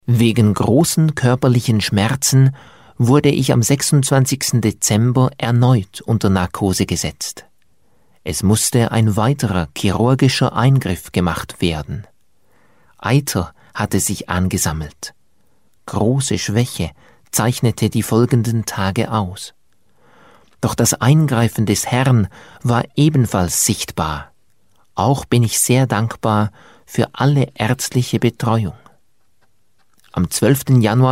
Wegen großen körperlichen Schmerzen wurde ich am 26. Dezember erneut unter Narkose gesetzt. Es musste ein weiterer chirurgischer Eingriff gemacht werden. Eiter hatte sich angesammelt. Große Schwäche zeichnete die folgenden Tage aus. Doch das Eingreifen des Herrn war ebenfalls sichtbar. Auch bin ich sehr dankbar für alle ärztliche Betreuung. Am 12. Januar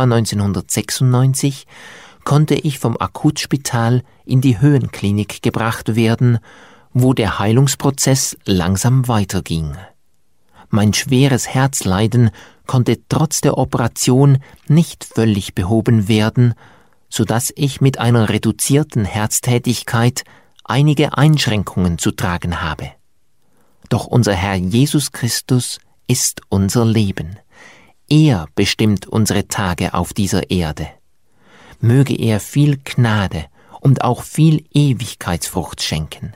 1996 konnte ich vom Akutspital in die Höhenklinik gebracht werden, wo der Heilungsprozess langsam weiterging. Mein schweres Herzleiden konnte trotz der Operation nicht völlig behoben werden, sodass ich mit einer reduzierten Herztätigkeit einige Einschränkungen zu tragen habe. Doch unser Herr Jesus Christus ist unser Leben. Er bestimmt unsere Tage auf dieser Erde. Möge er viel Gnade und auch viel Ewigkeitsfrucht schenken.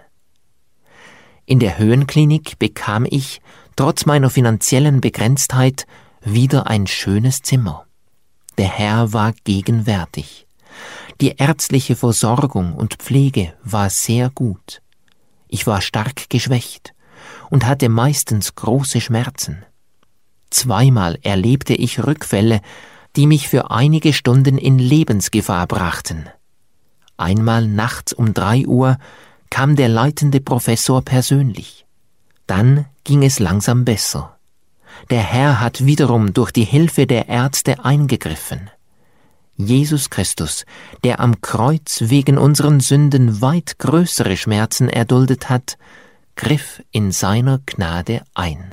In der Höhenklinik bekam ich, trotz meiner finanziellen Begrenztheit, wieder ein schönes Zimmer. Der Herr war gegenwärtig. Die ärztliche Versorgung und Pflege war sehr gut. Ich war stark geschwächt und hatte meistens große Schmerzen. Zweimal erlebte ich Rückfälle, die mich für einige Stunden in Lebensgefahr brachten. Einmal nachts um 3 Uhr kam der leitende Professor persönlich. Dann ging es langsam besser. Der Herr hat wiederum durch die Hilfe der Ärzte eingegriffen. Jesus Christus, der am Kreuz wegen unseren Sünden weit größere Schmerzen erduldet hat, griff in seiner Gnade ein.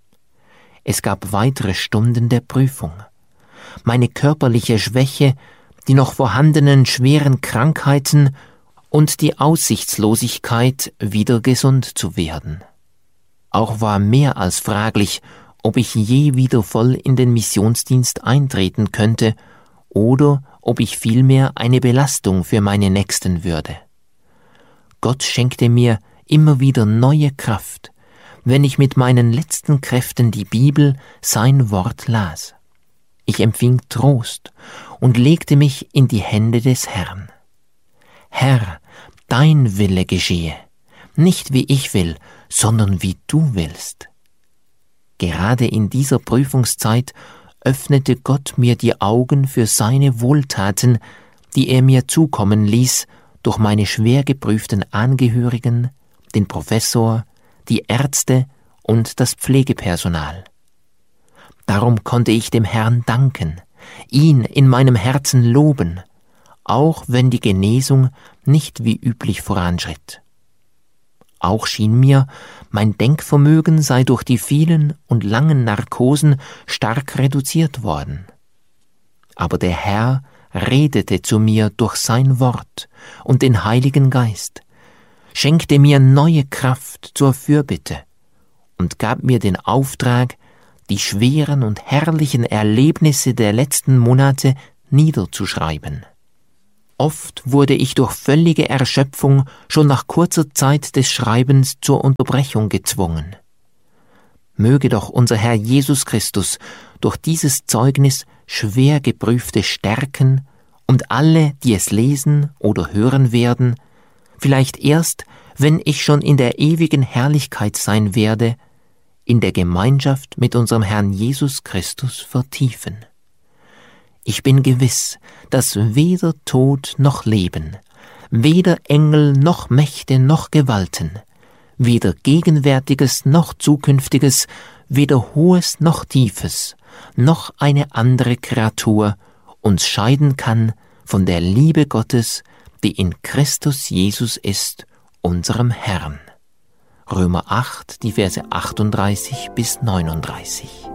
Es gab weitere Stunden der Prüfung. Meine körperliche Schwäche, die noch vorhandenen schweren Krankheiten und die Aussichtslosigkeit, wieder gesund zu werden. Auch war mehr als fraglich, ob ich je wieder voll in den Missionsdienst eintreten könnte oder ob ich vielmehr eine Belastung für meine Nächsten würde. Gott schenkte mir immer wieder neue Kraft, wenn ich mit meinen letzten Kräften die Bibel, sein Wort las. Ich empfing Trost und legte mich in die Hände des Herrn. Herr, dein Wille geschehe, nicht wie ich will, sondern wie du willst. Gerade in dieser Prüfungszeit öffnete Gott mir die Augen für seine Wohltaten, die er mir zukommen ließ durch meine schwer geprüften Angehörigen, den Professor, die Ärzte und das Pflegepersonal. Darum konnte ich dem Herrn danken, ihn in meinem Herzen loben, auch wenn die Genesung nicht wie üblich voranschritt. Auch schien mir, mein Denkvermögen sei durch die vielen und langen Narkosen stark reduziert worden. Aber der Herr redete zu mir durch sein Wort und den Heiligen Geist, schenkte mir neue Kraft zur Fürbitte und gab mir den Auftrag, die schweren und herrlichen Erlebnisse der letzten Monate niederzuschreiben. Oft wurde ich durch völlige Erschöpfung schon nach kurzer Zeit des Schreibens zur Unterbrechung gezwungen. Möge doch unser Herr Jesus Christus durch dieses Zeugnis schwer geprüfte stärken und alle, die es lesen oder hören werden, vielleicht erst, wenn ich schon in der ewigen Herrlichkeit sein werde, in der Gemeinschaft mit unserem Herrn Jesus Christus vertiefen. Ich bin gewiss, dass weder Tod noch Leben, weder Engel noch Mächte noch Gewalten, weder Gegenwärtiges noch Zukünftiges, weder Hohes noch Tiefes, noch eine andere Kreatur uns scheiden kann von der Liebe Gottes, die in Christus Jesus ist, unserem Herrn. Römer 8, die Verse 38 bis 39.